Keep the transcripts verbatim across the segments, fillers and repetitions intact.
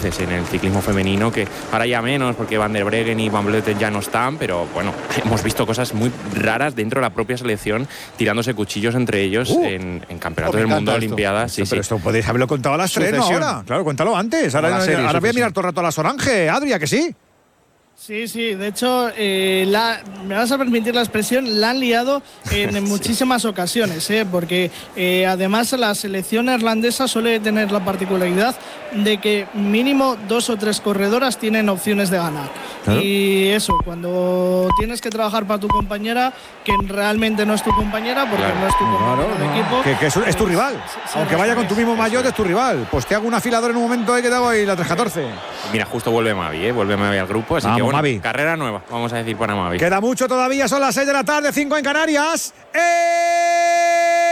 matices en el ciclismo femenino, que ahora ya menos, porque Van der Breggen y Van Vleuten ya no están, pero bueno, hemos visto cosas muy raras dentro de la propia selección, tirándose cuchillos entre ellos uh, en, en campeonatos del mundo, Olimpiadas. Sí, pero sí. esto podéis haberlo contado a las tres, ¿no? Ahora, claro, cuéntalo antes. Ahora, serie, ahora voy a mirar todo el rato a la Sorange. Adria, que sí. Sí, sí, de hecho, eh, la, me vas a permitir la expresión, la han liado en, en muchísimas sí. ocasiones, ¿eh? porque eh, además la selección neerlandesa suele tener la particularidad de que mínimo dos o tres corredoras tienen opciones de ganar. ¿Claro? Y eso, cuando tienes que trabajar para tu compañera, que realmente no es tu compañera, porque claro. no es tu compañero claro, de no. equipo. Que, que es, es tu rival, se, aunque se vaya con tu mismo maillot, es tu rival. Pues te hago un afilador en un momento y que te hago ahí la tres catorce. Mira, justo vuelve Mavi, ¿eh? vuelve Mavi al grupo, así Vamos, que bueno, Mavi. Carrera nueva, vamos a decir para Mavi. Queda mucho todavía, son las seis de la tarde, cinco en Canarias. ¡Eh!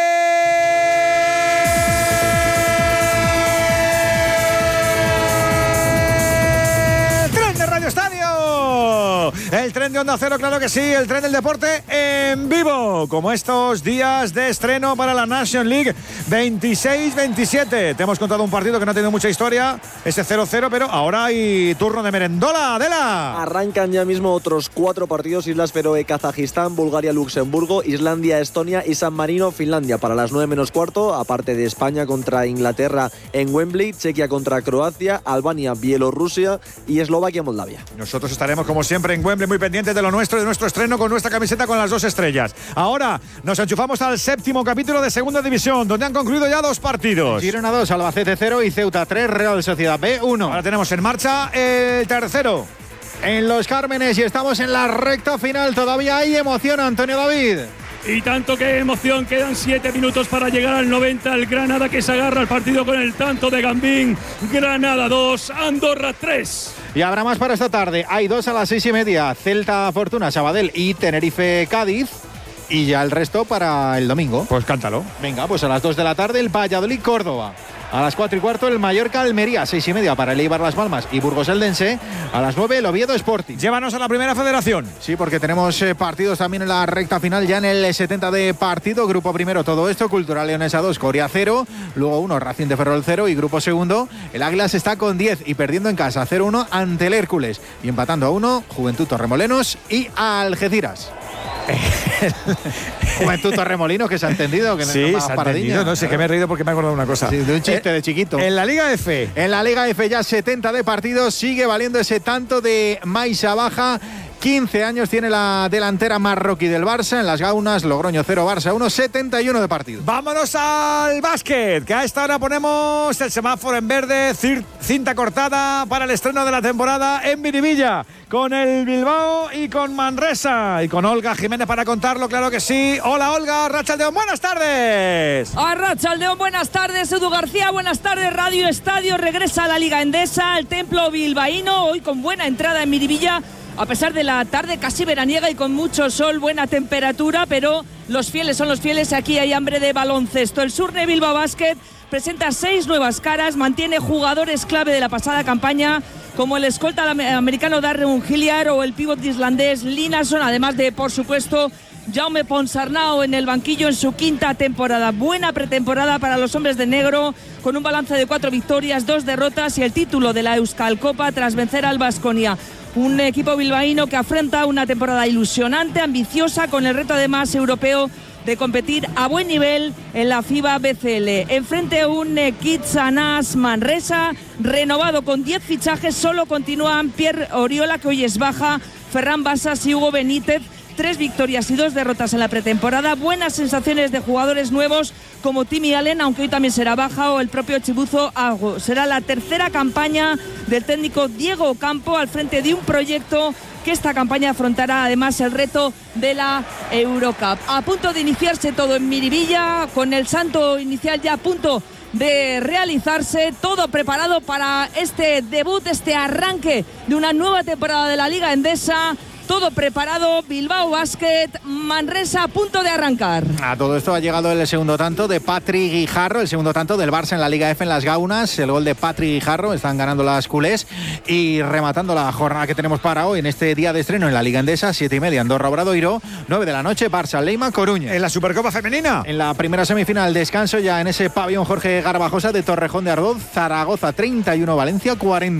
¡Tren de Radio Estadio! El tren de Onda Cero, claro que sí, el tren del deporte en vivo, como estos días de estreno para la National League veintiséis veintisiete. Te hemos contado un partido que no ha tenido mucha historia, ese cero cero, pero ahora hay turno de merendola. Adela. Arrancan ya mismo otros cuatro partidos: Islas Feroe, Kazajistán, Bulgaria, Luxemburgo, Islandia, Estonia y San Marino, Finlandia. Para las nueve menos cuarto, aparte de España contra Inglaterra en Wembley, Chequia contra Croacia, Albania, Bielorrusia y Eslovaquia, Moldavia. Nosotros estaremos como siempre en Wembley, muy pendientes de lo nuestro, de nuestro estreno con nuestra camiseta con las dos estrellas. Ahora nos enchufamos al séptimo capítulo de Segunda División, donde han concluido ya dos partidos. Girona dos, Albacete cero y Ceuta tres, Real Sociedad B uno. Ahora tenemos en marcha el tercero en Los Cármenes y estamos en la recta final. Todavía hay emoción, Antonio David. Y tanto que emoción, quedan siete minutos para llegar al noventa. El Granada que se agarra al partido con el tanto de Gambín. Granada dos, Andorra tres. Y habrá más para esta tarde. Hay dos a las seis y media. Celta Fortuna, Sabadell y Tenerife Cádiz. Y ya el resto para el domingo. Pues cántalo. Venga, pues a las dos de la tarde el Valladolid Córdoba. A las cuatro y cuarto el Mallorca Almería, seis y media para el Eibar Las Palmas y Burgos Eldense. A las nueve el Oviedo Sporting. Llévanos a la primera federación. Sí, porque tenemos eh, partidos también en la recta final, ya en el setenta de partido. Grupo primero, todo esto, Cultural Leonesa dos, Coria cero. Luego uno, Racing de Ferrol cero. Y grupo segundo, el Águilas está con diez y perdiendo en casa cero uno ante el Hércules. Y empatando a uno, Juventud Torremolenos y Algeciras. Juventud Torremolinos, que se ha entendido que sí, no se ha entendido, no sé, que me he reído porque me he acordado de una cosa. Sí, de un chiste eh, de chiquito. En la Liga F. En la Liga F ya setenta de partidos, sigue valiendo ese tanto de Maisa Baja. quince años tiene la delantera marroquí del Barça. En las Gaunas, Logroño cero, Barça uno, setenta y uno de partidos. Vámonos al básquet, que a esta hora ponemos el semáforo en verde, cinta cortada para el estreno de la temporada en Miribilla, con el Bilbao y con Manresa. Y con Olga Jiménez para contarlo, claro que sí. Hola Olga, Arratsaldeon, buenas tardes. Arratsaldeon, buenas tardes. Edu García, buenas tardes. Radio Estadio regresa a la Liga Endesa, al templo bilbaíno, hoy con buena entrada en Miribilla. A pesar de la tarde casi veraniega y con mucho sol, buena temperatura, pero los fieles son los fieles, aquí hay hambre de baloncesto. El Surne Bilbao Basket presenta seis nuevas caras, mantiene jugadores clave de la pasada campaña, como el escolta americano Darren Hilliard o el pívot islandés Linason, además de, por supuesto, Jaume Ponsarnau en el banquillo en su quinta temporada. Buena pretemporada para los hombres de negro, con un balance de cuatro victorias, dos derrotas y el título de la Euskal Copa tras vencer al Baskonia. Un equipo bilbaíno que afronta una temporada ilusionante, ambiciosa, con el reto además europeo de competir a buen nivel en la FIBA B C L. Enfrente a un Kitsanas Manresa renovado con diez fichajes, solo continúan Pierre Oriola, que hoy es baja, Ferran Basas y Hugo Benítez. Tres victorias y dos derrotas en la pretemporada. Buenas sensaciones de jugadores nuevos como Timmy Allen, aunque hoy también será baja, o el propio Chibuzo Ago. Será la tercera campaña del técnico Diego Ocampo al frente de un proyecto que esta campaña afrontará además el reto de la Eurocup. A punto de iniciarse todo en Miribilla, con el santo inicial ya a punto de realizarse, todo preparado para este debut, este arranque de una nueva temporada de la Liga Endesa. Todo preparado, Bilbao Basket, Manresa a punto de arrancar. A todo esto ha llegado el segundo tanto de Patrick Guijarro, el segundo tanto del Barça en la Liga F en las Gaunas, el gol de Patrick Guijarro, están ganando las culés y rematando la jornada que tenemos para hoy en este día de estreno en la Liga Endesa, siete y media, Andorra Obradoiro, nueve de la noche, Barça Leima Coruña. En la Supercopa Femenina. En la primera semifinal, descanso ya en ese pabellón Jorge Garbajosa de Torrejón de Ardoz, Zaragoza treinta y uno, Valencia cuarenta.